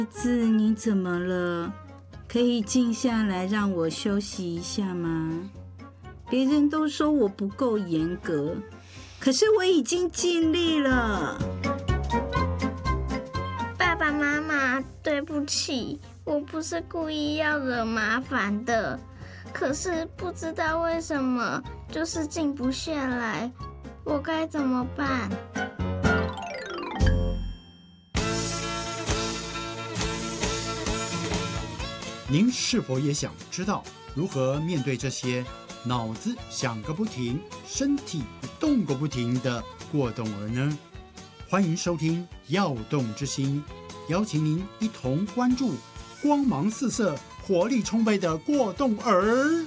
孩子，你怎么了？可以静下来让我休息一下吗？别人都说我不够严格，可是我已经尽力了。 爸爸妈妈，对不起，我不是故意要惹麻烦的，可是不知道为什么就是静不下来，我该怎么办？ 您是否也想知道如何面对这些脑子想个不停、身体动个不停的过动儿呢？欢迎收听《耀动之心》，邀请您一同关注光芒四射、活力充沛的过动儿。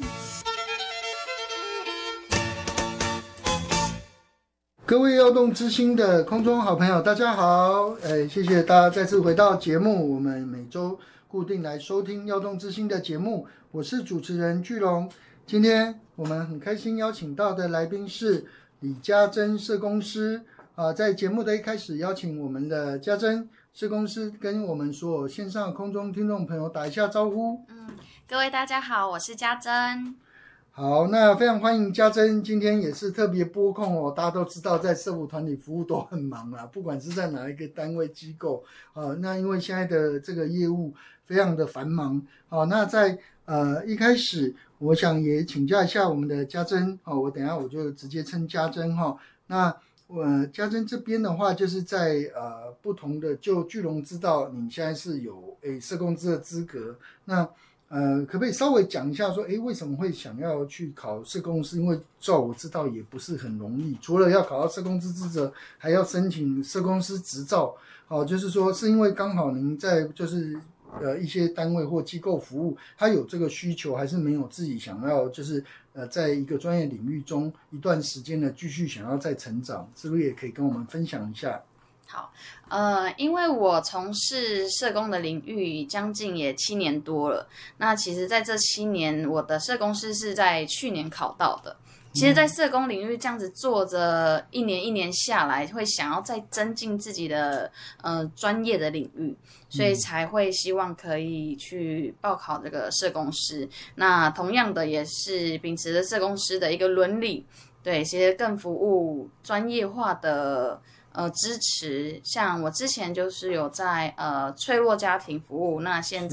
各位耀动之心的空中好朋友，大家好！谢谢大家再次回到节目，我们每周固定来收听耀动之心的节目，我是主持人巨龙。今天我们很开心邀请到的来宾是李家珍社工师。在节目的一开始，邀请我们的家珍社工师跟我们所有线上空中听众朋友打一下招呼。 各位大家好，我是家珍。 好，那非常欢迎家珍，今天也是特别拨空哦。大家都知道，在社福团体服务都很忙啦，不管是在哪一个单位机构，那因为现在的这个业务非常的繁忙，那在一开始，我想也请教一下我们的家珍，我等一下我就直接称家珍哈。那家珍这边的话，就是在不同的，就巨龙知道你现在是有社工师的资格，那可不可以稍微讲一下说，为什么会想要去考社工师？因为照我知道也不是很容易，除了要考到社工师资格，还要申请社工师执照。就是说是因为刚好您在就是一些单位或机构服务，他有这个需求，还是没有自己想要就是在一个专业领域中一段时间的继续想要再成长，是不是也可以跟我们分享一下？ 好，因为我从事社工的领域将近也7年多了，那其实在这7年，我的社工师是在去年考到的。其实，在社工领域这样子做着一年一年下来，会想要再增进自己的专业的领域，所以才会希望可以去报考这个社工师。那同样的，也是秉持着社工师的一个伦理，对，其实更服务专业化的支持。像我之前就是有在脆弱家庭服务，那现在